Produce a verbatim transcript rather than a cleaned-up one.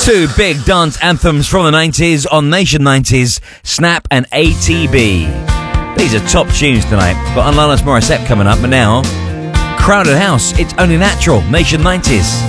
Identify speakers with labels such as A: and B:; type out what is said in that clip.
A: Two big dance anthems from the nineties on Nation nineties, Snap and A T B. These are top tunes tonight. Got Alanis Morissette coming up, but now, Crowded House, It's Only Natural, Nation nineties.